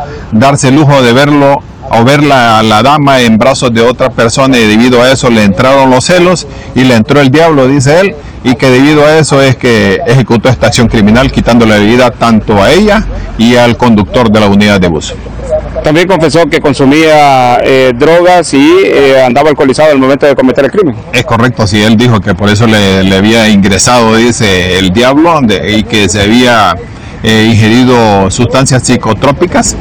darse el lujo de verlo o ver la dama en brazos de otra persona, y debido a eso le entraron los celos y le entró el diablo, dice él, y que debido a eso es que ejecutó esta acción criminal, quitándole la vida tanto a ella y al conductor de la unidad de bus. También confesó que consumía drogas y andaba alcoholizado al momento de cometer el crimen. Es correcto, sí, él dijo que por eso le había ingresado, dice, el diablo, y que se había ingerido sustancias psicotrópicas